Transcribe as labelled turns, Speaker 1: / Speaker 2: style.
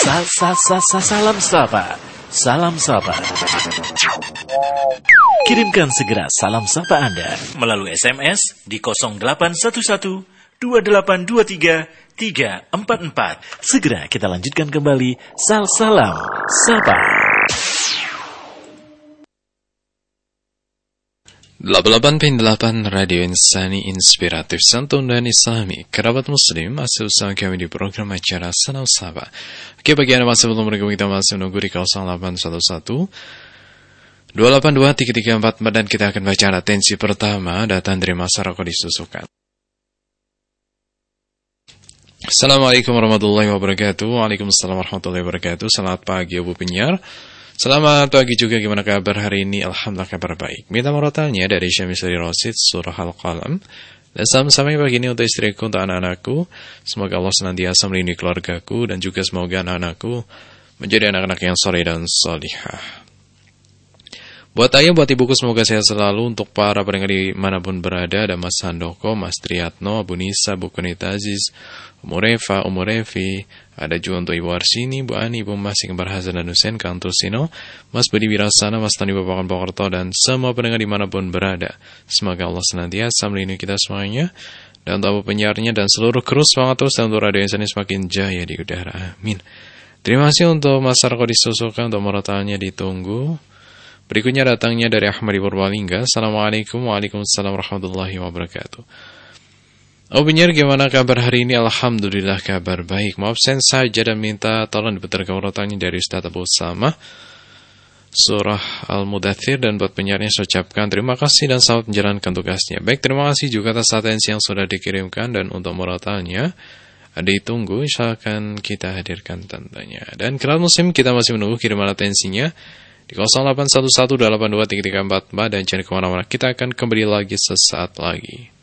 Speaker 1: Salam sapa. Salam sapa. Kirimkan segera salam sapa Anda melalui SMS di 0811 2823 344. Segera kita lanjutkan kembali salam sapa.
Speaker 2: 88.8 Radio Insani Inspiratif Santun dan Islami. Kerabat Muslim, masih bersama kami di program acara Salam Sapa. Oke, bagi Anda masih belum bergabung, kita masih menunggu di 0811 282 3344 dan kita akan baca atensi pertama datang dari masyarakat disusukan. Assalamualaikum warahmatullahi wabarakatuh. Waalaikumsalam warahmatullahi wabarakatuh. Selamat pagi Ibu Penyiar. Selamat pagi juga, gimana kabar hari ini? Alhamdulillah kabar baik. Minta murotalnya dari Syamisri Rosid, surah Al-Qalam. Dan salam-salam pagi ini untuk istriku, untuk anak-anakku. Semoga Allah senantiasa melindungi keluargaku dan juga semoga anak-anakku menjadi anak-anak yang soleh dan solihah. Buat ayah, buat ibuku semoga sehat selalu. Untuk para pendengar dimanapun berada, ada Mas Handoko, Mas Triatno, Abu Nisa, Bu Kunita Aziz, Umu Reva, Umu Revi, ada juga untuk Ibu Arsini, Bu Ani, Ibu Mas, Iqbar Hazan dan Husen, Kang Tusino, Mas Budi Wirasana, Mas Tani Bapak Pokerto, dan semua pendengar dimanapun berada. Semoga Allah senantiasa melindungi kita semuanya, dan untuk penyiarnya dan seluruh kru semangat terus, dan untuk Radio Insani semakin jaya di udara. Amin. Terima kasih untuk masyarakat disusukan, untuk murotalnya ditunggu. Berikutnya datangnya dari Ahmad Purbalingga. Assalamualaikum warahmatullahi wabarakatuh. Oh penyiar, gimana kabar hari ini? Alhamdulillah kabar baik. Maaf sen saja dan minta tolong diputar murotalnya dari Ustaz Abu Usama, surah Al-Mudathir, dan buat penyiarnya saya ucapkan terima kasih dan selamat menjalankan tugasnya. Baik, terima kasih juga atas atensi yang sudah dikirimkan, dan untuk murotalnya ditunggu, insya akan kita hadirkan tentunya. Dan kerabat muslim, kita masih menunggu kiriman atensinya di 0811823344 dan jangan kemana-mana, kita akan kembali lagi sesaat lagi.